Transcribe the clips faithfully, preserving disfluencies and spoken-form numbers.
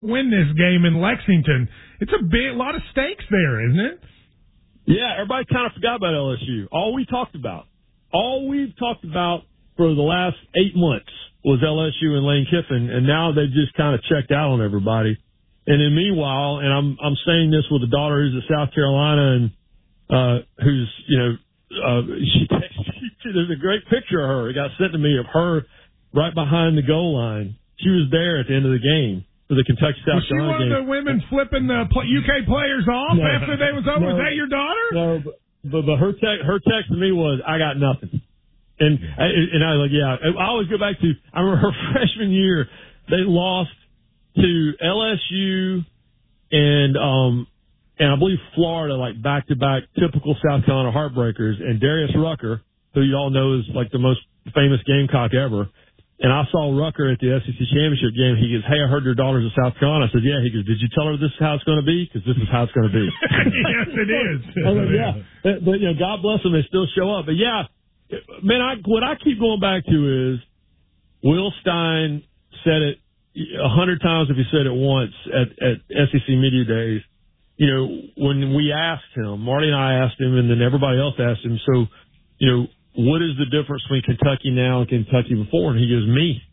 win this game in Lexington. It's a big, lot of stakes there, isn't it? Yeah, everybody kind of forgot about L S U. All we talked about, all we've talked about for the last eight months was L S U and Lane Kiffin, and now they've just kind of checked out on everybody. And then meanwhile, and I'm I'm saying this with a daughter who's at South Carolina and uh, who's, you know, uh, she, she there's a great picture of her. It got sent to me of her right behind the goal line. She was there at the end of the game for the Kentucky South was she Carolina game. Was she one of the women flipping the U K players off no, after they was over? No, was that your daughter? No, but, but, but her, text, her text to me was, I got nothing. And, and I was like, yeah. I always go back to, I remember her freshman year, they lost to L S U and um and I believe Florida, like back-to-back typical South Carolina heartbreakers, and Darius Rucker, who you all know is like the most famous Gamecock ever. And I saw Rucker at the S E C championship game. He goes, hey, I heard your daughter's in South Carolina. I said, yeah. He goes, did you tell her this is how it's going to be? Because this is how it's going to be. Yes, it is. I was like, yeah. But, but, you know, God bless them. They still show up. But, yeah, man, I, what I keep going back to is Will Stein said it a hundred times if he said it once at, at S E C Media Days. You know, when we asked him, Marty and I asked him, and then everybody else asked him, so, you know, what is the difference between Kentucky now and Kentucky before? And he goes, me.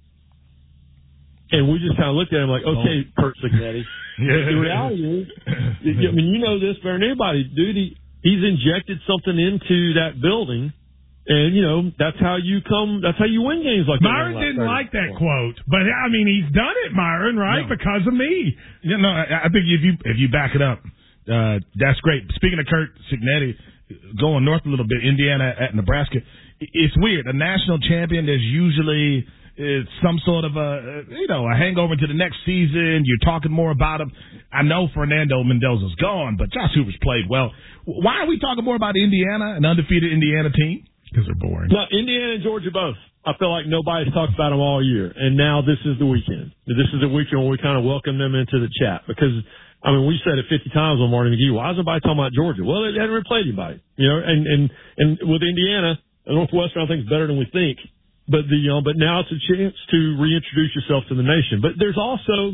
And we just kind of looked at him like, okay, oh. Kurt Cignetti. Yeah. The reality is, I mean, you know this better than anybody, dude. He, he's injected something into that building. And, you know, that's how you come, that's how you win games like that. Myron didn't like that quote, but, I mean, he's done it, Myron, right? No. Because of me. You know, I, I think if you if you back it up, uh, that's great. Speaking of Kurt Cignetti, going north a little bit, Indiana at Nebraska, it's weird. A national champion, there's usually it's some sort of a, you know, a hangover to the next season. You're talking more about him. I know Fernando Mendoza's gone, but Josh Hoover's played well. Why are we talking more about Indiana, an undefeated Indiana team? Because they're boring. No, Indiana and Georgia both. I feel like nobody's talked about them all year, and now this is the weekend. This is the weekend where we kind of welcome them into the chat because, I mean, we said it fifty times on Marty McGee. Why is nobody talking about Georgia? Well, they hadn't really played anybody, you know. And and and with Indiana, Northwestern, I think is better than we think. But the you know, but now it's a chance to reintroduce yourself to the nation. But there's also,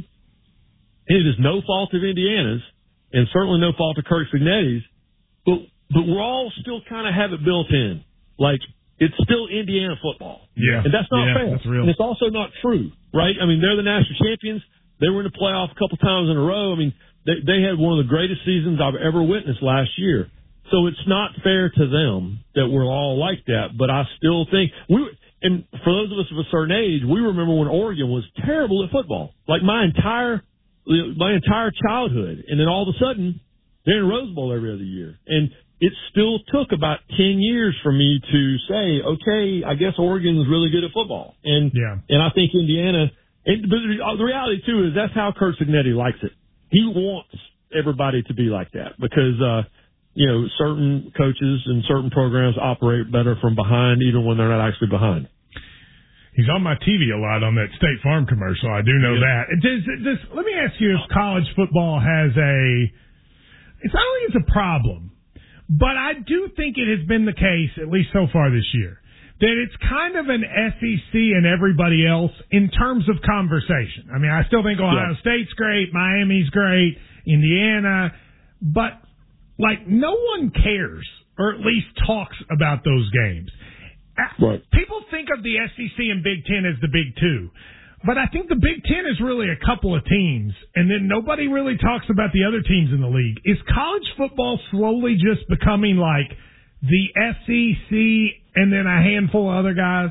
it is no fault of Indiana's, and certainly no fault of Kurt Cignetti's. But but we're all still kind of have it built in. Like, it's still Indiana football. Yeah. And that's not yeah, fair. That's real. And it's also not true, right? I mean, they're the national champions. They were in the playoff a couple times in a row. I mean, they, they had one of the greatest seasons I've ever witnessed last year. So it's not fair to them that we're all like that. But I still think we, and for those of us of a certain age, we remember when Oregon was terrible at football. Like my entire, my entire childhood. And then all of a sudden, they're in Rose Bowl every other year. And it still took about ten years for me to say, okay, I guess Oregon's really good at football. And yeah. and I think Indiana, and, but the reality, too, is that's how Kurt Cignetti likes it. He wants everybody to be like that because, uh, you know, certain coaches and certain programs operate better from behind even when they're not actually behind. He's on my T V a lot on that State Farm commercial. I do know yeah. that. Does, does, let me ask you if college football has a – it's not only it's a problem, but I do think it has been the case, at least so far this year, that it's kind of an S E C and everybody else in terms of conversation. I mean, I still think Ohio yeah. State's great, Miami's great, Indiana, but, like, no one cares or at least talks about those games. Right. People think of the S E C and Big Ten as the Big Two. But I think the Big Ten is really a couple of teams, and then nobody really talks about the other teams in the league. Is college football slowly just becoming like the S E C and then a handful of other guys?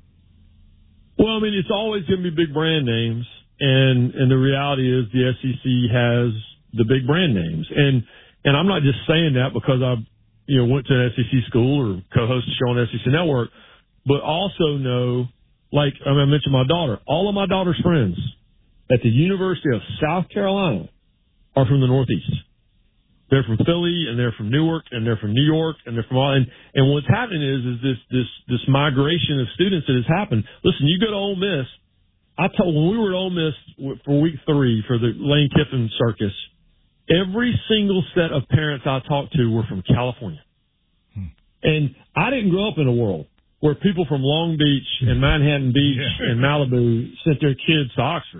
Well, I mean, it's always going to be big brand names, and and the reality is the S E C has the big brand names. And and I'm not just saying that because I you know went to an S E C school or co-hosted a show on S E C Network, but also know, like I, mean, I mentioned my daughter, all of my daughter's friends at the University of South Carolina are from the Northeast. They're from Philly, and they're from Newark, and they're from New York, and they're from all. And, and what's happening is is this this this migration of students that has happened. Listen, you go to Ole Miss. I told when we were at Ole Miss for week three for the Lane Kiffin circus, every single set of parents I talked to were from California, hmm. and I didn't grow up in a world where people from Long Beach and Manhattan Beach yeah. and Malibu sent their kids to Oxford.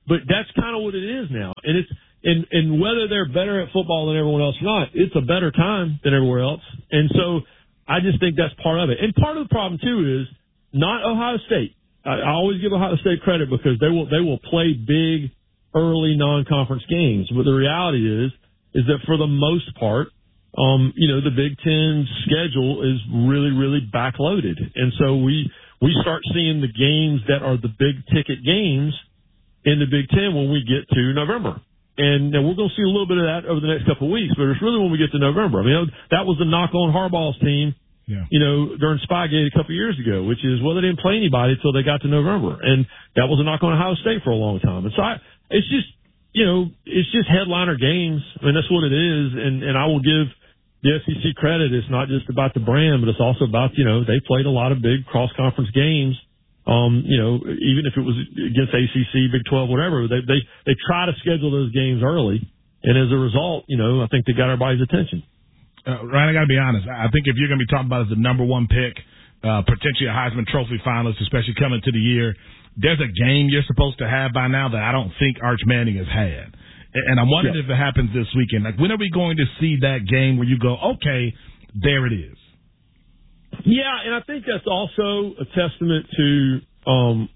but that's kind of what it is now. And it's and and whether they're better at football than everyone else or not, it's a better time than everywhere else. And so I just think that's part of it. And part of the problem too is not Ohio State. I, I always give Ohio State credit because they will they will play big early non-conference games. But the reality is is that for the most part, um, you know, the Big Ten schedule is really, really backloaded. And so we we start seeing the games that are the big ticket games in the Big Ten when we get to November. And we're going to see a little bit of that over the next couple of weeks, but it's really when we get to November. I mean, that was the knock on Harbaugh's team, yeah. you know, during Spygate a couple of years ago, which is, well, they didn't play anybody until they got to November. And that was a knock on Ohio State for a long time. And so I, it's just, you know, it's just headliner games. I mean, that's what it is. And, and I will give the S E C credit. It's not just about the brand, but it's also about, you know, they played a lot of big cross-conference games. Um, you know, even if it was against A C C, Big twelve, whatever, they, they, they try to schedule those games early. And as a result, you know, I think they got everybody's attention. Uh, Ryan, I got to be honest. I think if you're going to be talking about as the number one pick, uh, potentially a Heisman Trophy finalist, especially coming to the year, there's a game you're supposed to have by now that I don't think Arch Manning has had. And I'm wondering yeah. if it happens this weekend. Like, when are we going to see that game where you go, okay, there it is? Yeah, and I think that's also a testament to, um,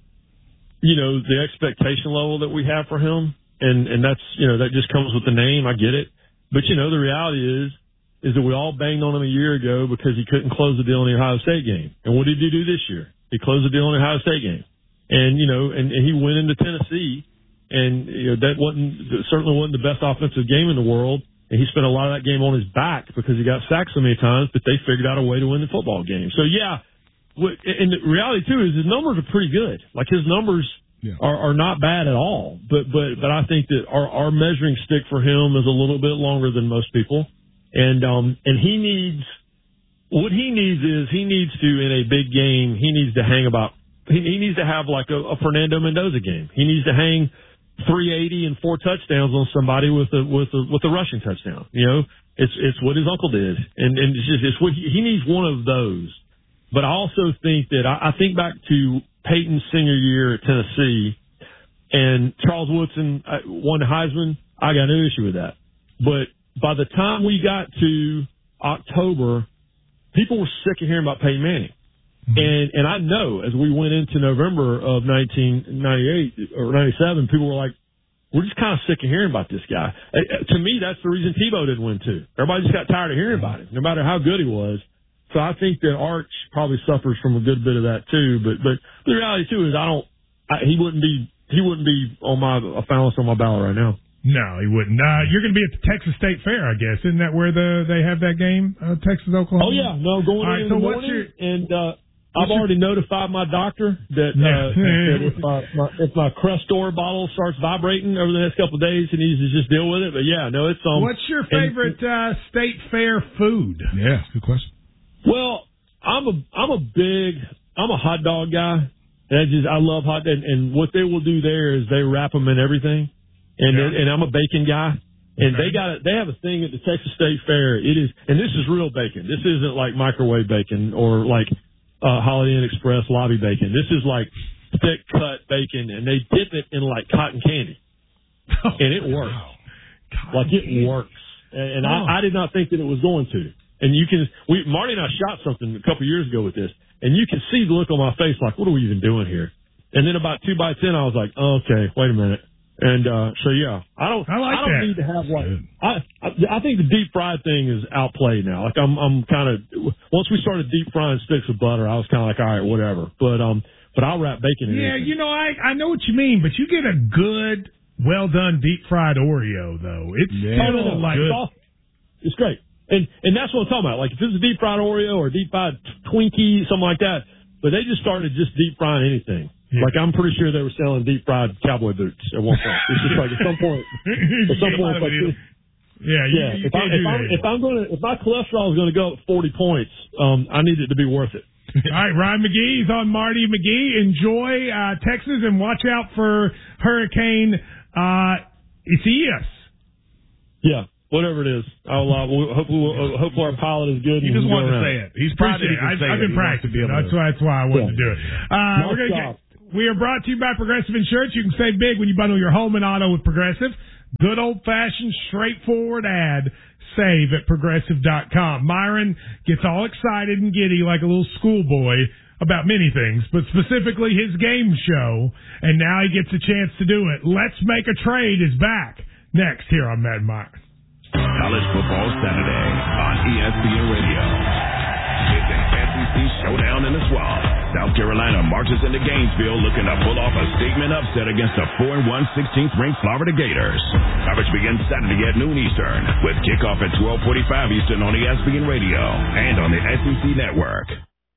you know, the expectation level that we have for him. And, and that's, you know, that just comes with the name. I get it. But, you know, the reality is, is that we all banged on him a year ago because he couldn't close the deal in the Ohio State game. And what did he do this year? He closed the deal in the Ohio State game. And, you know, and, and he went into Tennessee, and, you know, that wasn't, certainly wasn't the best offensive game in the world. And he spent a lot of that game on his back because he got sacked so many times, but they figured out a way to win the football game. So, yeah, and the reality, too, is his numbers are pretty good. Like, his numbers yeah. are, are not bad at all. But but but I think that our, our measuring stick for him is a little bit longer than most people. And um and he needs – what he needs is he needs to, in a big game, he needs to hang about – he he needs to have, like, a, a Fernando Mendoza game. He needs to hang – three eighty and four touchdowns on somebody with a with a with a rushing touchdown. You know, it's it's what his uncle did, and and it's just it's what he, he needs one of those. But I also think that I, I think back to Peyton's senior year at Tennessee, and Charles Woodson won the Heisman. I got no issue with that. But by the time we got to October, people were sick of hearing about Peyton Manning. And and I know as we went into November of nineteen ninety-eight or ninety-seven, people were like, we're just kind of sick of hearing about this guy. Uh, to me, that's the reason Tebow didn't win, too. Everybody just got tired of hearing about him, no matter how good he was. So I think that Arch probably suffers from a good bit of that, too. But but the reality, too, is I don't I, he wouldn't be he wouldn't be on my a finalist on my ballot right now. No, he wouldn't. Uh, you're going to be at the Texas State Fair, I guess. Isn't that where the they have that game, uh, Texas, Oklahoma? Oh, yeah. No, going All in, right, in so the what's morning. Your, and uh, I've already notified my doctor that, uh, that if, my, my, if my Crestor bottle starts vibrating over the next couple of days, he needs to just deal with it. But, yeah, no, it's um. What's your favorite and, uh, State Fair food? Yeah, good question. Well, I'm a I'm a big I'm a hot dog guy. And I just I love hot and, and what they will do there is they wrap them in everything, and yeah. and I'm a bacon guy. And okay. they got a, they have a thing at the Texas State Fair. It is, and this is real bacon. This isn't like microwave bacon or like. Uh, Holiday Inn Express lobby bacon. This is like thick cut bacon, and they dip it in like cotton candy, oh, and it works. Wow. Like it candy. works. And, and oh. I, I did not think that it was going to. And you can, we Marty and I shot something a couple years ago with this, and you can see the look on my face, like, what are we even doing here? And then about two bites in, I was like, oh, okay, wait a minute. And uh so yeah, I don't. I, like I don't that. need to have like. I, I I think the deep fried thing is outplayed now. Like I'm I'm kind of once we started deep frying sticks with butter, I was kind of like, all right, whatever. But um, but I'll wrap bacon in. Yeah, anything. you know, I I know what you mean, but you get a good, well done deep fried Oreo though. It's yeah, still no, no, like it's, all, it's great, and and that's what I'm talking about. Like if it's a deep fried Oreo or a deep fried Twinkie, something like that. But they just started just deep frying anything. Yeah. Like I'm pretty sure they were selling deep fried cowboy boots at one point. It's just like at some point, at some point, it's like, yeah, you, yeah. You if, I, if, I'm, if I'm going to, if my cholesterol is going to go up forty points, um, I need it to be worth it. All right, Ryan McGee. He's on Marty McGee. Enjoy uh, Texas and watch out for Hurricane uh, Isaias. Yeah. Whatever it is, I'll uh, we'll, hopefully, we'll, uh, hopefully our pilot is good. He just wanted to say it. He's proud that he can I, say I've been it. practicing. That's why, that's why I wanted yeah. to do it. Uh, we're gonna get We are brought to you by Progressive Insurance. You can save big when you bundle your home and auto with Progressive. Good old-fashioned, straightforward ad. Save at Progressive dot com. Myron gets all excited and giddy like a little schoolboy about many things, but specifically his game show, and now he gets a chance to do it. Let's Make a Trade is back next here on Mad Myron. College Football Saturday on E S P N Radio. It's an S E C showdown in the Swamp. South Carolina marches into Gainesville looking to pull off a statement upset against the four and one sixteenth ranked Florida Gators. Coverage begins Saturday at noon Eastern with kickoff at twelve forty-five Eastern on E S P N Radio and on the S E C Network.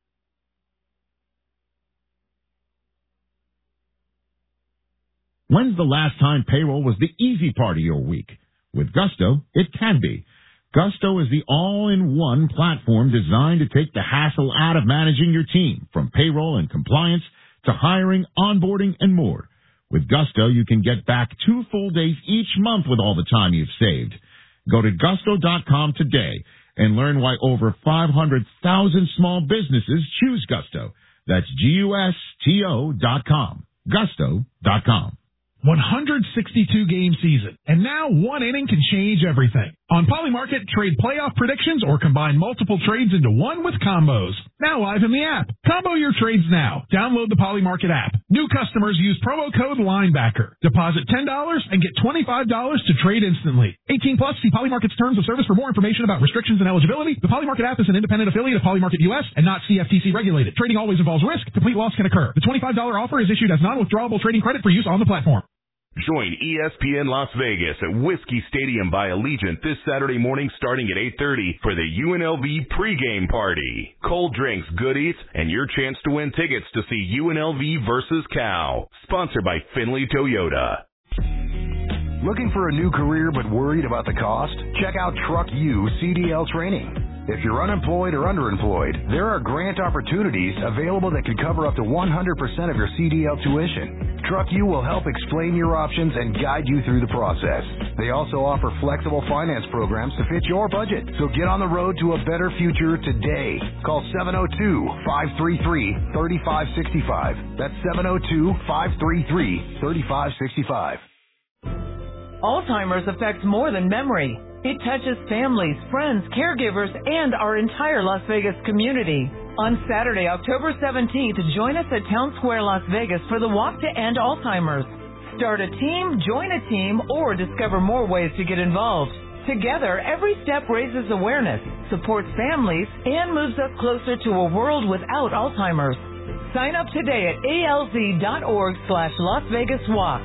When's the last time payroll was the easy part of your week? With Gusto, it can be. Gusto is the all-in-one platform designed to take the hassle out of managing your team, from payroll and compliance to hiring, onboarding, and more. With Gusto, you can get back two full days each month with all the time you've saved. Go to gusto dot com today and learn why over five hundred thousand small businesses choose Gusto. That's G U S T O dot com. gusto dot com. one hundred sixty-two game season, and now one inning can change everything. On Polymarket, trade playoff predictions or combine multiple trades into one with combos. Now live in the app. Combo your trades now. Download the Polymarket app. New customers use promo code LINEBACKER. Deposit ten dollars and get twenty-five dollars to trade instantly. eighteen plus, see Polymarket's terms of service for more information about restrictions and eligibility. The Polymarket app is an independent affiliate of Polymarket U S and not C F T C regulated. Trading always involves risk. Complete loss can occur. The twenty-five dollars offer is issued as non-withdrawable trading credit for use on the platform. Join E S P N Las Vegas at Whiskey Stadium by Allegiant this Saturday morning starting at eight thirty for the U N L V pregame party. Cold drinks, goodies, and your chance to win tickets to see U N L V versus Cal. Sponsored by Finley Toyota. Looking for a new career but worried about the cost? Check out Truck U C D L Training. If you're unemployed or underemployed, there are grant opportunities available that could cover up to one hundred percent of your C D L tuition. Truck U will help explain your options and guide you through the process. They also offer flexible finance programs to fit your budget. So get on the road to a better future today. Call seven oh two, five three three, three five six five. That's seven oh two, five three three, three five six five. Alzheimer's affects more than memory. It touches families, friends, caregivers, and our entire Las Vegas community. On Saturday, October seventeenth, join us at Town Square, Las Vegas for the Walk to End Alzheimer's. Start a team, join a team, or discover more ways to get involved. Together, every step raises awareness, supports families, and moves us closer to a world without Alzheimer's. Sign up today at alz.org slash Las Vegas Walk.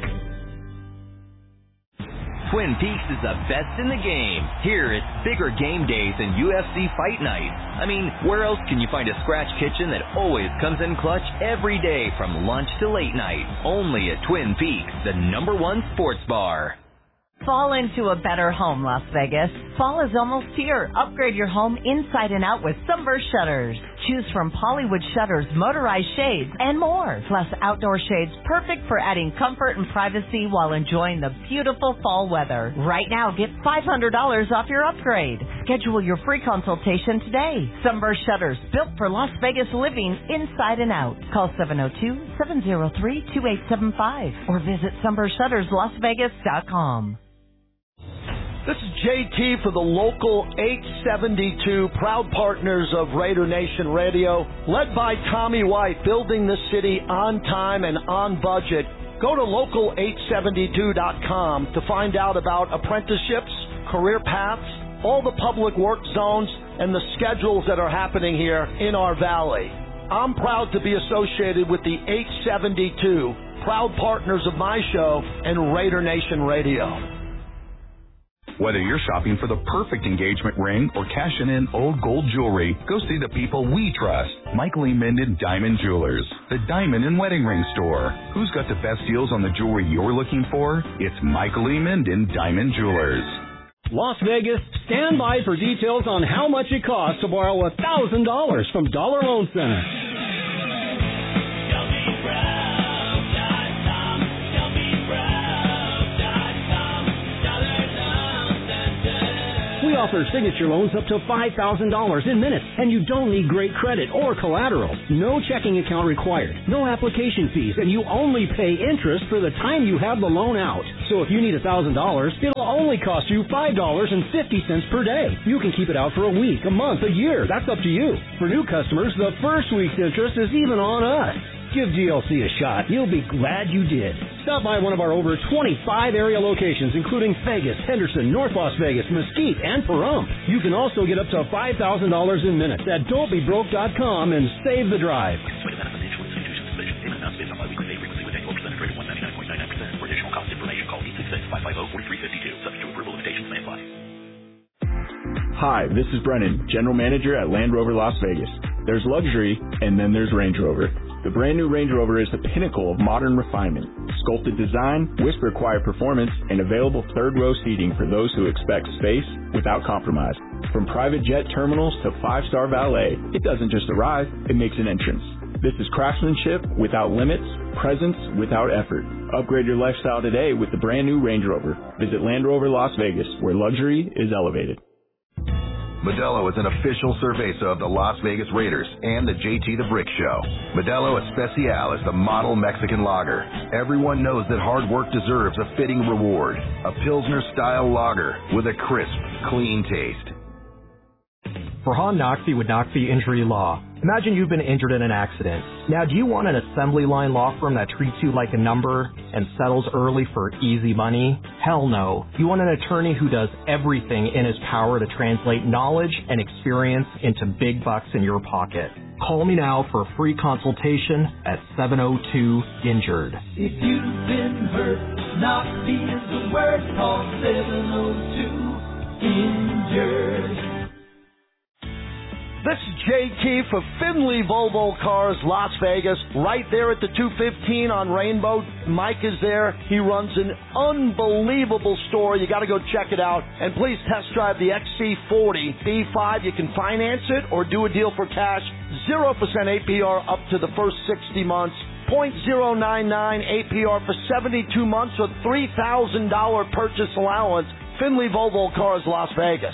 Twin Peaks is the best in the game. Here, it's bigger game days and U F C fight nights. I mean, where else can you find a scratch kitchen that always comes in clutch every day from lunch to late night? Only at Twin Peaks, the number one sports bar. Fall into a better home, Las Vegas. Fall is almost here. Upgrade your home inside and out with Sunburst Shutters. Choose from Hollywood shutters, motorized shades, and more. Plus outdoor shades perfect for adding comfort and privacy while enjoying the beautiful fall weather. Right now, get five hundred dollars off your upgrade. Schedule your free consultation today. Sunburst Shutters, built for Las Vegas living inside and out. Call seven oh two, seven oh three, two eight seven five or visit sunburst shutters las vegas dot com. This is J T for the Local eight seventy-two, proud partners of Raider Nation Radio, led by Tommy White, building the city on time and on budget. Go to local eight seventy-two dot com to find out about apprenticeships, career paths, all the public work zones, and the schedules that are happening here in our valley. I'm proud to be associated with the eight seventy-two, proud partners of my show and Raider Nation Radio. Whether you're shopping for the perfect engagement ring or cashing in old gold jewelry, go see the people we trust. Michael E. Minden Diamond Jewelers, the diamond and wedding ring store. Who's got the best deals on the jewelry you're looking for? It's Michael E. Minden Diamond Jewelers. Las Vegas, stand by for details on how much it costs to borrow one thousand dollars from Dollar Loan Center. We offer signature loans up to five thousand dollars in minutes, and you don't need great credit or collateral. No checking account required, no application fees, and you only pay interest for the time you have the loan out. So if you need one thousand dollars, it'll only cost you five dollars and fifty cents per day. You can keep it out for a week, a month, a year. That's up to you. For new customers, the first week's interest is even on us. Give G L C a shot. You'll be glad you did. Stop by one of our over twenty-five area locations, including Vegas, Henderson, North Las Vegas, Mesquite, and Pahrump. You can also get up to five thousand dollars in minutes at don't be broke dot com and save the drive. Hi, this is Brennan, General Manager at Land Rover Las Vegas. There's luxury, and then there's Range Rover. The brand new Range Rover is the pinnacle of modern refinement. Sculpted design, whisper-quiet performance, and available third-row seating for those who expect space without compromise. From private jet terminals to five-star valet, it doesn't just arrive, it makes an entrance. This is craftsmanship without limits, presence without effort. Upgrade your lifestyle today with the brand new Range Rover. Visit Land Rover Las Vegas, where luxury is elevated. Modelo is an official cerveza of the Las Vegas Raiders and the J T the Brick Show. Modelo Especial is the model Mexican lager. Everyone knows that hard work deserves a fitting reward. A Pilsner-style lager with a crisp, clean taste. Farhan Naqvi with Naqvi Injury Law. Imagine you've been injured in an accident. Now, do you want an assembly line law firm that treats you like a number and settles early for easy money? Hell no. You want an attorney who does everything in his power to translate knowledge and experience into big bucks in your pocket. Call me now for a free consultation at seven oh two injured. If you've been hurt, Naqvi is the word. Call seven oh two injured. This is J T for Finley Volvo Cars, Las Vegas, right there at the two fifteen on Rainbow. Mike is there. He runs an unbelievable store. You got to go check it out. And please test drive the X C forty B five. You can finance it or do a deal for cash. zero percent A P R up to the first sixty months. zero point zero nine nine A P R for seventy-two months with three thousand dollars purchase allowance. Finley Volvo Cars, Las Vegas.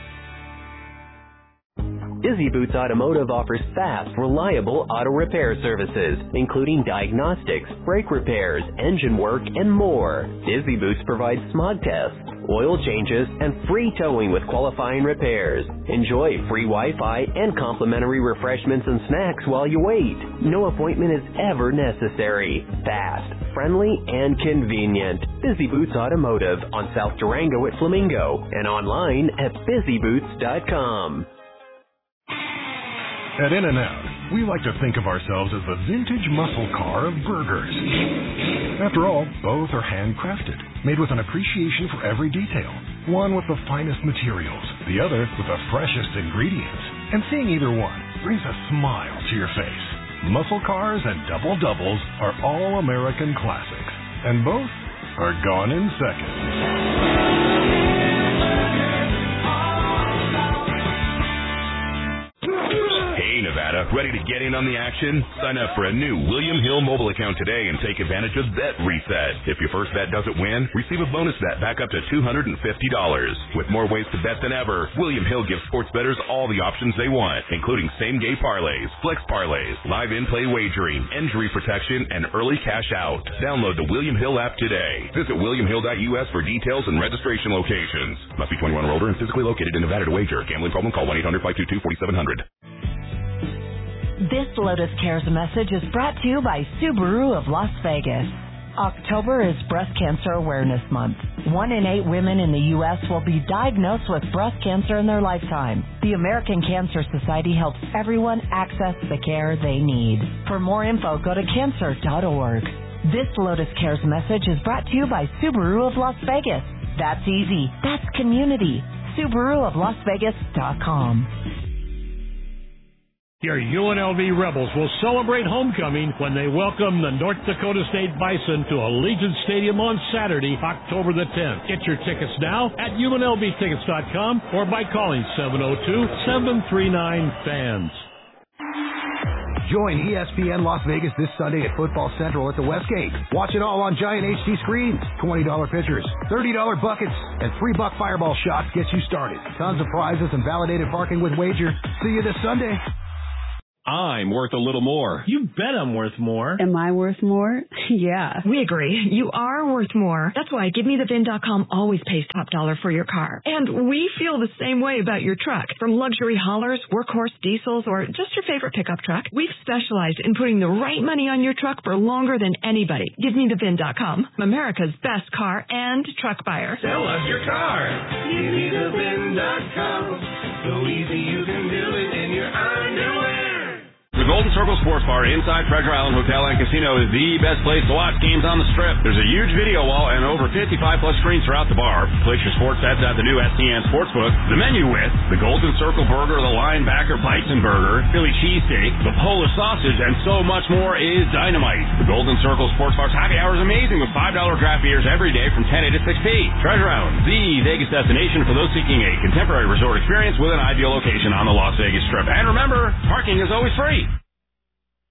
Busy Boots Automotive offers fast, reliable auto repair services, including diagnostics, brake repairs, engine work, and more. Busy Boots provides smog tests, oil changes, and free towing with qualifying repairs. Enjoy free Wi-Fi and complimentary refreshments and snacks while you wait. No appointment is ever necessary. Fast, friendly, and convenient. Busy Boots Automotive on South Durango at Flamingo and online at busy boots dot com. At In-N-Out, we like to think of ourselves as the vintage muscle car of burgers. After all, both are handcrafted, made with an appreciation for every detail. One with the finest materials, the other with the freshest ingredients. And seeing either one brings a smile to your face. Muscle cars and double doubles are all American classics, and both are gone in seconds. Hey, Nevada, ready to get in on the action? Sign up for a new William Hill mobile account today and take advantage of Bet Reset. If your first bet doesn't win, receive a bonus bet back up to two hundred fifty dollars. With more ways to bet than ever, William Hill gives sports bettors all the options they want, including same-game parlays, flex parlays, live in-play wagering, injury protection, and early cash out. Download the William Hill app today. Visit william hill dot U S for details and registration locations. Must be twenty-one or older and physically located in Nevada to wager. Gambling problem? Call one eight hundred five two two four seven zero zero. This Lotus Cares message is brought to you by Subaru of Las Vegas. October is Breast Cancer Awareness Month. One in eight women in the U S will be diagnosed with breast cancer in their lifetime. The American Cancer Society helps everyone access the care they need. For more info, go to cancer dot org. This Lotus Cares message is brought to you by Subaru of Las Vegas. That's easy. That's community. Subaru of Las Vegas dot com. Your U N L V Rebels will celebrate homecoming when they welcome the North Dakota State Bison to Allegiant Stadium on Saturday, October the tenth. Get your tickets now at U N L V tickets dot com or by calling seven oh two, seven three nine, FANS. Join E S P N Las Vegas this Sunday at Football Central at the Westgate. Watch it all on giant H D screens, twenty dollars pitchers, thirty dollars buckets, and three buck fireball shots get you started. Tons of prizes and validated parking with Wager. See you this Sunday. I'm worth a little more. You bet I'm worth more. Am I worth more? Yeah. We agree. You are worth more. That's why Give Me The Vin dot com always pays top dollar for your car. And we feel the same way about your truck. From luxury haulers, workhorse diesels, or just your favorite pickup truck, we've specialized in putting the right money on your truck for longer than anybody. Give Me The Vin dot com, America's best car and truck buyer. Sell us your car. Give Me The Vin dot com. So easy you can do it in your underwear. The Golden Circle Sports Bar inside Treasure Island Hotel and Casino is the best place to watch games on the Strip. There's a huge video wall and over fifty-five plus screens throughout the bar. Place your sports bets at the new S T N Sportsbook. The menu with the Golden Circle Burger, the Linebacker Bison Burger, Philly Cheesesteak, the Polish Sausage, and so much more is dynamite. The Golden Circle Sports Bar's happy hour is amazing with five dollars draft beers every day from ten a to six p. Treasure Island, the Vegas destination for those seeking a contemporary resort experience with an ideal location on the Las Vegas Strip. And remember, parking is always free.